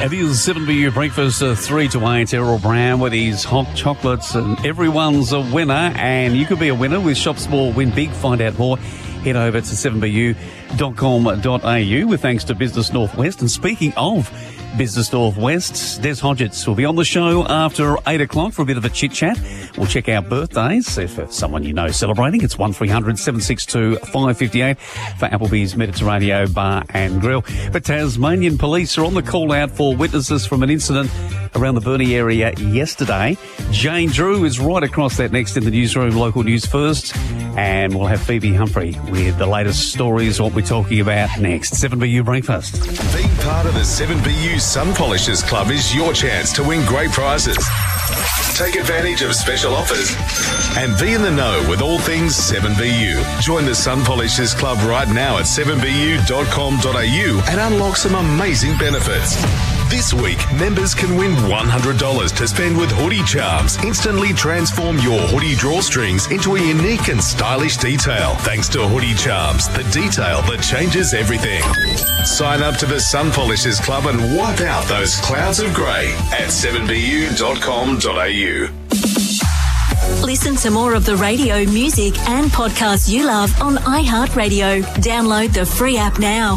It is 7BU Breakfast, 3 to 8, Errol Brown with his hot chocolates, and everyone's a winner, and you could be a winner with Shop Small, Win Big. Find out more. Head over to 7bu.com.au with thanks to Business Northwest. And speaking of Business Northwest, Des Hodgetts will be on the show after 8 o'clock for a bit of a chit-chat. We'll check out birthdays. If someone you know celebrating, it's 1300 762 558 for Applebee's Mediterranean Bar and Grill. But Tasmanian police are on the call-out for witnesses from an incident around the Burnie area yesterday. Jane Drew is right across that next in the newsroom, local news first. And we'll have Phoebe Humphrey with the latest stories, what we're talking about next. 7BU Breakfast. Being part of the 7BU Sun Polishers Club is your chance to win great prizes. Take advantage of special offers and be in the know with all things 7BU. Join the Sun Polishers Club right now at 7bu.com.au and unlock some amazing benefits. This week, members can win $100 to spend with Hoodie Charms. Instantly transform your hoodie drawstrings into a unique and stylish detail. Thanks to Hoodie Charms, the detail that changes everything. Sign up to the Sun Polishers Club and wipe out those clouds of grey at 7bu.com.au. Listen to more of the radio, music and podcasts you love on iHeartRadio. Download the free app now.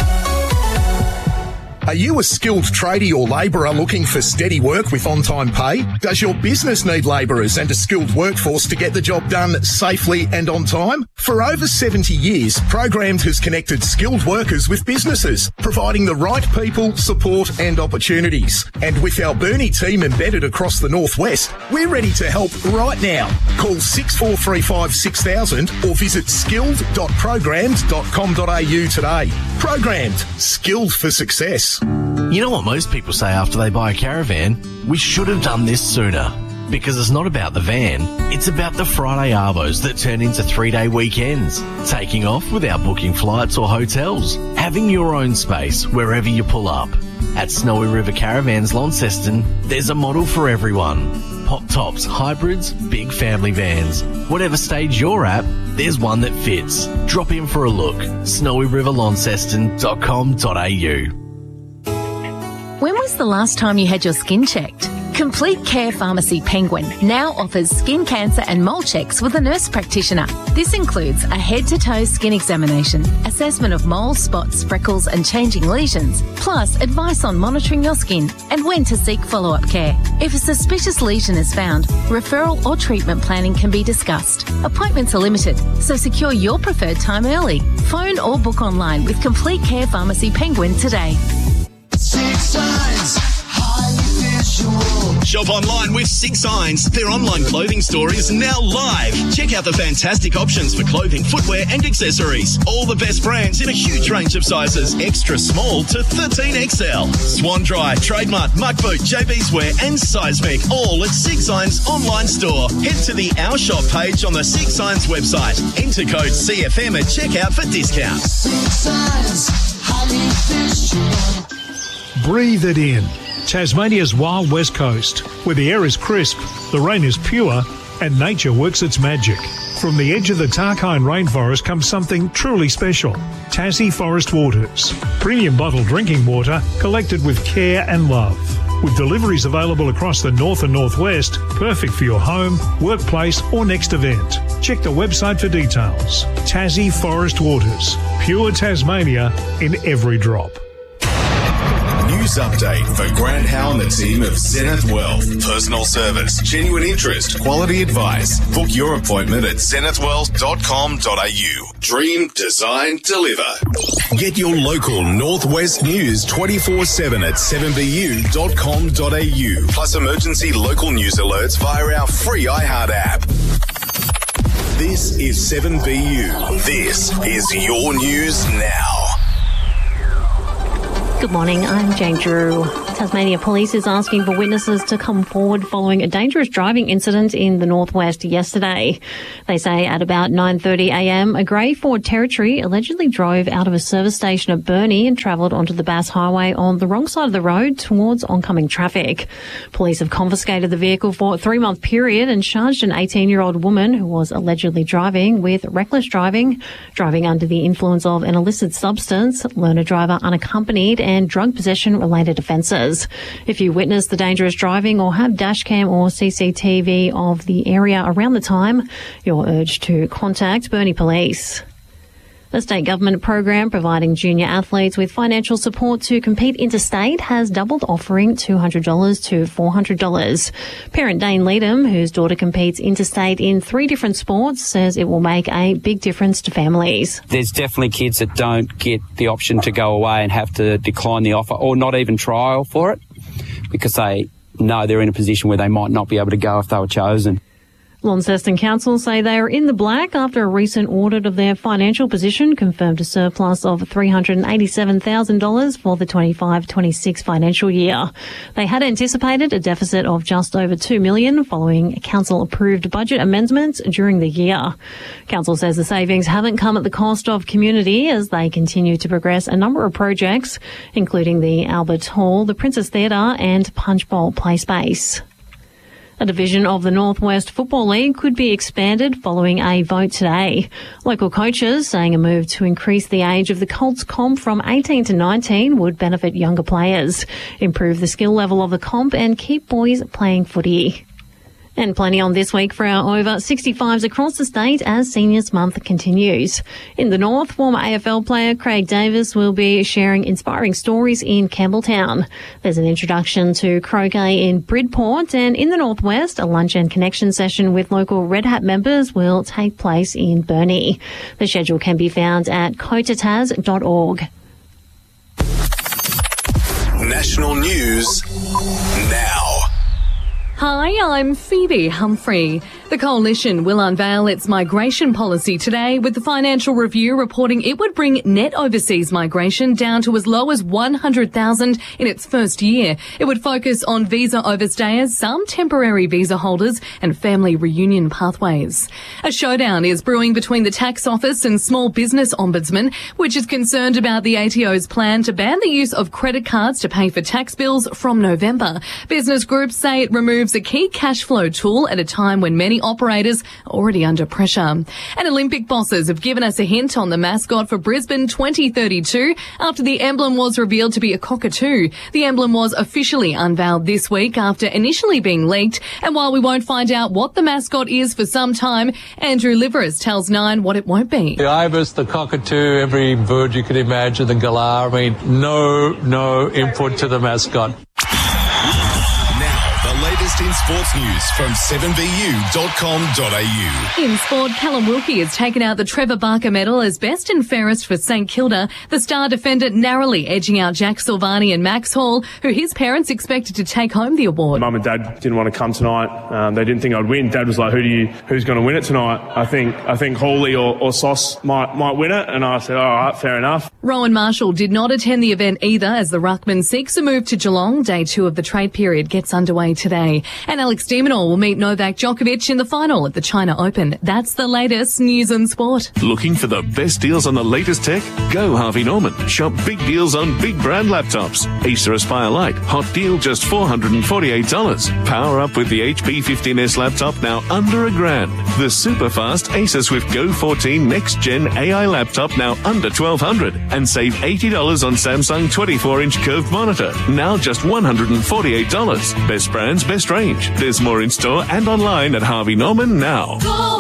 Are you a skilled tradie or labourer looking for steady work with on-time pay? Does your business need labourers and a skilled workforce to get the job done safely and on time? For over 70 years, Programmed has connected skilled workers with businesses, providing the right people, support and opportunities. And with our Burnie team embedded across the Northwest, we're ready to help right now. Call 6435 6000 or visit skilled.programmed.com.au today. Programmed. Skilled for success. You know what most people say after they buy a caravan? We should have done this sooner. Because it's not about the van, it's about the Friday Arvos that turn into 3-day weekends. Taking off without booking flights or hotels. Having your own space wherever you pull up. At Snowy River Caravans Launceston, there's a model for everyone. Pop tops, hybrids, big family vans. Whatever stage you're at, there's one that fits. Drop in for a look. snowyriverlaunceston.com.au. When was the last time you had your skin checked? Complete Care Pharmacy Penguin now offers skin cancer and mole checks with a nurse practitioner. This includes a head-to-toe skin examination, assessment of moles, spots, freckles and changing lesions, plus advice on monitoring your skin and when to seek follow-up care. If a suspicious lesion is found, referral or treatment planning can be discussed. Appointments are limited, so secure your preferred time early. Phone or book online with Complete Care Pharmacy Penguin today. 6 Signs, highly visual. Shop online with 6 Signs. Their online clothing store is now live. Check out the fantastic options for clothing, footwear and accessories. All the best brands in a huge range of sizes, extra small to 13XL. Swan Dry, Trademark, Muck Boot, JB's Wear and Seismic, all at 6 Signs online store. Head to the Our Shop page on the 6 Signs website. Enter code CFM at checkout for discount. 6 Signs, highly visual. Breathe it in. Tasmania's wild west coast, where the air is crisp, the rain is pure, and nature works its magic. From the edge of the Tarkine rainforest comes something truly special. Tassie Forest Waters. Premium bottled drinking water collected with care and love. With deliveries available across the north and northwest, perfect for your home, workplace or next event. Check the website for details. Tassie Forest Waters. Pure Tasmania in every drop. News update for Grant Howe and the team of Zenith Wealth. Personal service, genuine interest, quality advice. Book your appointment at zenithwealth.com.au. Dream, design, deliver. Get your local Northwest news 24/7 at 7bu.com.au. Plus emergency local news alerts via our free iHeart app. This is 7BU. This is your news now. Good morning, I'm Jane Drew. Tasmania Police is asking for witnesses to come forward following a dangerous driving incident in the northwest yesterday. They say at about 9:30am, a grey Ford Territory allegedly drove out of a service station at Burnie and travelled onto the Bass Highway on the wrong side of the road towards oncoming traffic. Police have confiscated the vehicle for a 3-month period and charged an 18-year-old woman who was allegedly driving with reckless driving, driving under the influence of an illicit substance, learner driver unaccompanied and drug possession related offences. kilometres. If you witness the dangerous driving or have dashcam or CCTV of the area around the time, you're urged to contact Burnie Police. The state government program providing junior athletes with financial support to compete interstate has doubled, offering $200 to $400. Parent Dane Leadham, whose daughter competes interstate in 3 different sports, says it will make a big difference to families. There's definitely kids that don't get the option to go away and have to decline the offer or not even trial for it because they know they're in a position where they might not be able to go if they were chosen. Launceston Council say they are in the black after a recent audit of their financial position confirmed a surplus of $387,000 for the 25-26 financial year. They had anticipated a deficit of just over $2 million following council-approved budget amendments during the year. Council says the savings haven't come at the cost of community as they continue to progress a number of projects, including the Albert Hall, the Princess Theatre and Punch Bowl play space. A division of the Northwest Football League could be expanded following a vote today. Local coaches saying a move to increase the age of the Colts comp from 18 to 19 would benefit younger players, improve the skill level of the comp and keep boys playing footy. And plenty on this week for our over 65s across the state as Seniors Month continues. In the north, former AFL player Craig Davis will be sharing inspiring stories in Campbelltown. There's an introduction to croquet in Bridport, and in the northwest, a lunch and connection session with local Red Hat members will take place in Burnie. The schedule can be found at kotataz.org. National news now. Hi, I'm Phoebe Humphrey. The Coalition will unveil its migration policy today, with the Financial Review reporting it would bring net overseas migration down to as low as 100,000 in its first year. It would focus on visa overstayers, some temporary visa holders and family reunion pathways. A showdown is brewing between the Tax Office and Small Business Ombudsman, which is concerned about the ATO's plan to ban the use of credit cards to pay for tax bills from November. Business groups say it removes a key cash flow tool at a time when many operators are already under pressure. And Olympic bosses have given us a hint on the mascot for Brisbane 2032 after the emblem was revealed to be a cockatoo. The emblem was officially unveiled this week after initially being leaked. And while we won't find out what the mascot is for some time, Andrew Liveris tells Nine what it won't be. The ibis, the cockatoo, every bird you could imagine, the galah, I mean, no input to the mascot. Latest in sports news from 7vu.com.au. In sport, Callum Wilkie has taken out the Trevor Barker medal as best and fairest for St Kilda, the star defender narrowly edging out Jack Silvani and Max Hall, who his parents expected to take home the award. Mum and Dad didn't want to come tonight. They didn't think I'd win. Dad was like, who's going to win it tonight? I think Hawley or Sauce might win it. And I said, all right, fair enough. Rowan Marshall did not attend the event either as the Ruckman seeks a move to Geelong. Day 2 of the trade period gets underway today. And Alex de Minaur will meet Novak Djokovic in the final at the China Open. That's the latest news and sport. Looking for the best deals on the latest tech? Go Harvey Norman. Shop big deals on big brand laptops. Acer Aspire Lite, hot deal just $448. Power up with the HP 15S laptop now under $1,000. The super fast Acer Swift Go 14 next gen AI laptop now under $1,200. And save $80 on Samsung 24-inch curved monitor, now just $148. Best brands, best range. There's more in store and online at Harvey Norman now. Now,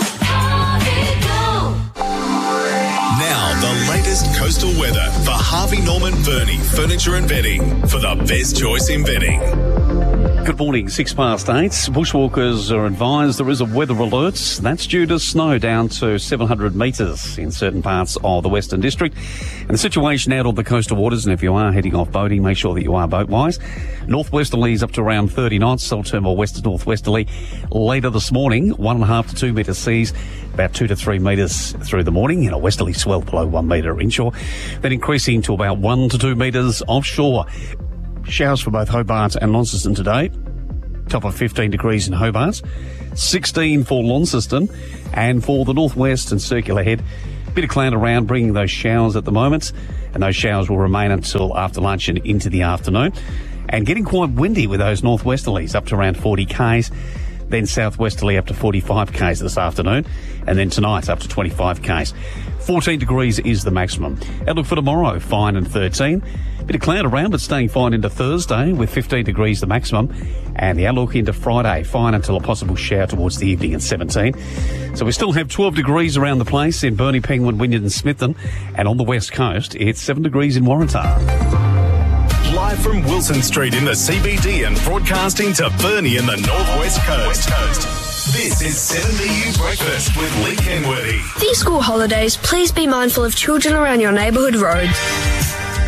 the latest coastal weather for Harvey Norman Burnie Furniture and Bedding for the best choice in bedding. Good morning, 8:06. Bushwalkers are advised there is a weather alert. That's due to snow down to 700 metres in certain parts of the Western District. And the situation out on the coastal waters, and if you are heading off boating, make sure that you are boat-wise. Northwesterlies up to around 30 knots, so turn more west to northwesterly. Later this morning, 1.5 to 2 metre seas, about 2 to 3 metres through the morning, and a westerly swell below 1 metre inshore. Then increasing to about 1 to 2 metres offshore. Showers for both Hobart and Launceston today. Top of 15 degrees in Hobart, 16 for Launceston, and for the northwest and Circular Head, bit of cloud around, bringing those showers at the moment, and those showers will remain until after lunch and into the afternoon. And getting quite windy with those northwesterlies, up to around 40 k's. then southwesterly up to 45 k's this afternoon, and then tonight up to 25 k's. 14 degrees is the maximum. Outlook for tomorrow, fine and 13. Bit of cloud around, but staying fine into Thursday with 15 degrees the maximum. And the outlook into Friday, fine until a possible shower towards the evening at 17. So we still have 12 degrees around the place in Burnie, Penguin, Wynyard and Smithton. And on the west coast, it's 7 degrees in Waratah. Live from Wilson Street in the CBD and broadcasting to Burnie in the northwest coast. This is 7BU Breakfast with Lee Kenworthy. These school holidays, please be mindful of children around your neighbourhood roads.